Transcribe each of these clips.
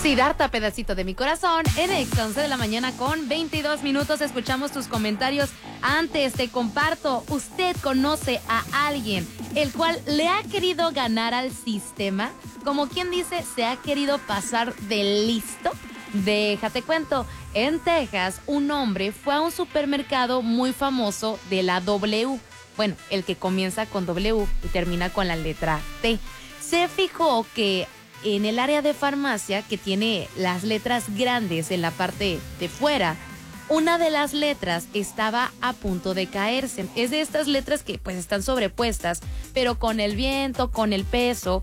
Siddhartha, pedacito de mi corazón, en Exa 11 de la mañana con 22 minutos. Escuchamos tus comentarios. Antes te comparto, ¿usted conoce a alguien el cual le ha querido ganar al sistema? Como quien dice, se ha querido pasar de listo. Déjate cuento, en Texas un hombre fue a un supermercado muy famoso de la W. Bueno, el que comienza con W y termina con la letra T. Se fijó que en el área de farmacia, que tiene las letras grandes en la parte de fuera, una de las letras estaba a punto de caerse. Es de estas letras que pues están sobrepuestas, pero con el viento, con el peso,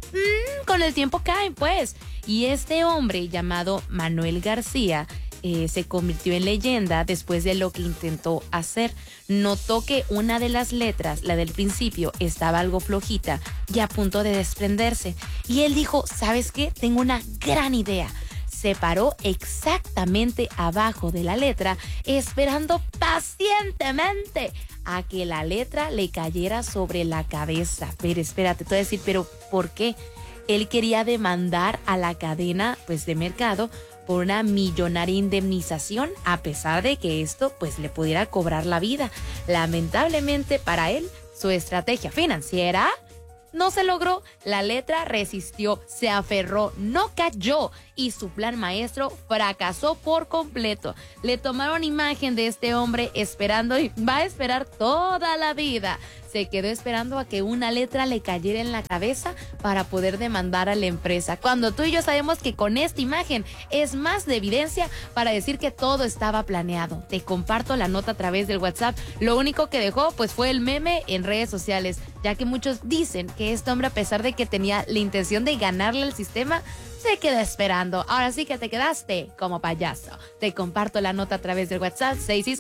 con el tiempo caen pues. Y este hombre llamado Manuel García se convirtió en leyenda después de lo que intentó hacer. Notó que una de las letras, la del principio, estaba algo flojita y a punto de desprenderse. Y él dijo, ¿sabes qué? Tengo una gran idea. Se paró exactamente abajo de la letra, esperando pacientemente a que la letra le cayera sobre la cabeza. Pero espérate, te voy a decir, ¿pero por qué? Él quería demandar a la cadena pues de mercado por una millonaria indemnización, a pesar de que esto pues le pudiera cobrar la vida. Lamentablemente para él, su estrategia financiera no se logró. La letra resistió, se aferró, no cayó y su plan maestro fracasó por completo. Le tomaron imagen de este hombre esperando y va a esperar toda la vida. Se quedó esperando a que una letra le cayera en la cabeza para poder demandar a la empresa. Cuando tú y yo sabemos que con esta imagen es más de evidencia para decir que todo estaba planeado. Te comparto la nota a través del WhatsApp. Lo único que dejó pues fue el meme en redes sociales, ya que muchos dicen que este hombre, a pesar de que tenía la intención de ganarle al sistema, se quedó esperando. Ahora sí que te quedaste como payaso. Te comparto la nota a través del WhatsApp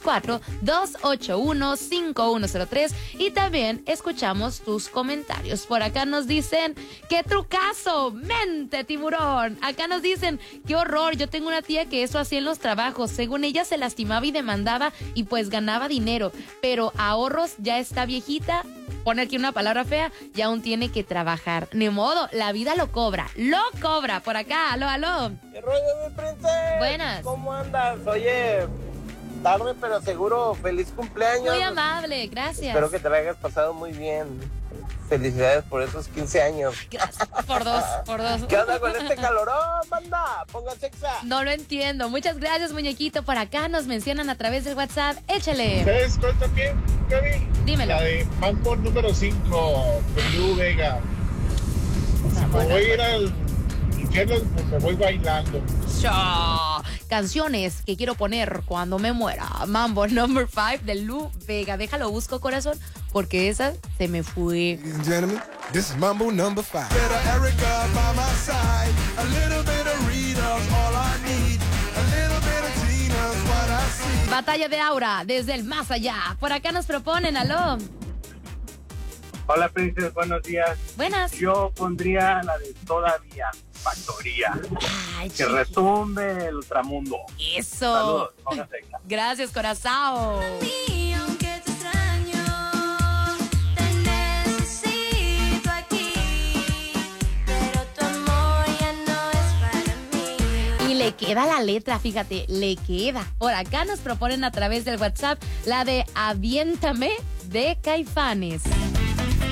664-281-5103 y también escuchamos tus comentarios. Por acá nos dicen, ¡qué trucazo! ¡Mente, tiburón! Acá nos dicen, ¡qué horror! Yo tengo una tía que eso hacía en los trabajos. Según ella se lastimaba y demandaba y pues ganaba dinero. Pero ahorros, ya está viejita. Pone aquí una palabra fea y aún tiene que trabajar. Ni modo, la vida lo cobra. ¡Lo cobra! Por acá, aló, aló. ¿Qué rollo, mi princesa? Buenas. ¿Cómo andas? Oye, tarde pero seguro, feliz cumpleaños. Muy amable, gracias. Espero que te la hayas pasado muy bien. Felicidades por esos 15 años. Gracias, por dos. ¿Qué onda con este calorón, banda? Pónganse exa. No lo entiendo. Muchas gracias, muñequito. Por acá nos mencionan a través del WhatsApp. Échale. ¿Sabes cuál también, Gaby? Dímelo. La de Mambo número 5, de Lu Vega. Si me voy a ir al infierno, pues me voy bailando. Shaw. Canciones que quiero poner cuando me muera. Mambo number 5 de Lu Vega. Déjalo busco, corazón, porque esa se me fue. Ladies and gentlemen, this is Mambo number 5. Erica by my side, a little bit of Rita's all I need, a little bit of Tina's what I see. Batalla de Aura, desde el más allá. Por acá nos proponen, aló. Hola, princesa, buenos días. Buenas. Yo pondría la de Todavía, Factoría. Ay, Que chiqui. retumbe el ultramundo. Eso. Saludos, pónganse exa. Gracias, corazón. Y aunque te extraño, te necesito aquí, pero tu amor ya no es para mí. Y le queda la letra, fíjate, le queda. Por acá nos proponen a través del WhatsApp la de Aviéntame de Caifanes.